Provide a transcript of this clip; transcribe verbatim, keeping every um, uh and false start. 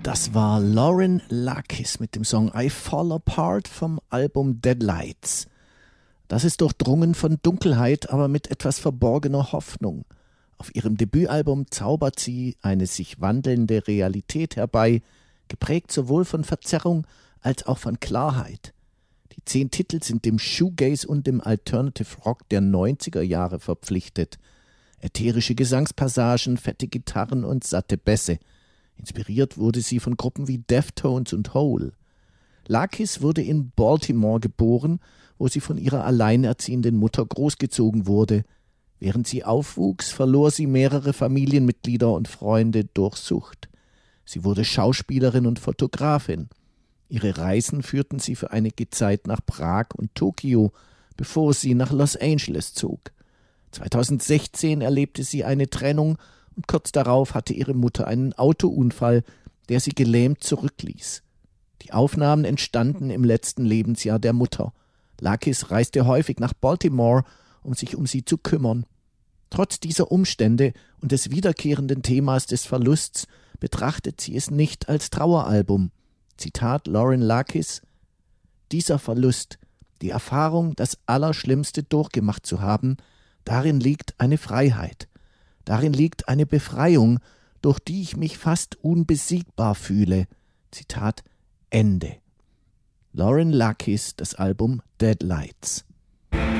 Das war Lauren Lakis mit dem Song I Fall Apart vom Album Deadlights. Das ist durchdrungen von Dunkelheit, aber mit etwas verborgener Hoffnung. Auf ihrem Debütalbum zaubert sie eine sich wandelnde Realität herbei, geprägt sowohl von Verzerrung als auch von Klarheit. Die zehn Titel sind dem Shoegaze und dem Alternative Rock der neunziger Jahre verpflichtet. Ätherische Gesangspassagen, fette Gitarren und satte Bässe. Inspiriert wurde sie von Gruppen wie Deftones und Hole. Lakis wurde in Baltimore geboren, wo sie von ihrer alleinerziehenden Mutter großgezogen wurde. Während sie aufwuchs, verlor sie mehrere Familienmitglieder und Freunde durch Sucht. Sie wurde Schauspielerin und Fotografin. Ihre Reisen führten sie für einige Zeit nach Prag und Tokio, bevor sie nach Los Angeles zog. zweitausendsechzehn erlebte sie eine Trennung und kurz darauf hatte ihre Mutter einen Autounfall, der sie gelähmt zurückließ. Die Aufnahmen entstanden im letzten Lebensjahr der Mutter. Lakis reiste häufig nach Baltimore, um sich um sie zu kümmern. Trotz dieser Umstände und des wiederkehrenden Themas des Verlusts betrachtet sie es nicht als Traueralbum. Zitat Lauren Lakis: Dieser Verlust, die Erfahrung, das Allerschlimmste durchgemacht zu haben, darin liegt eine Freiheit. Darin liegt eine Befreiung, durch die ich mich fast unbesiegbar fühle. Zitat Ende. Lauren Lakis, das Album Deadlights.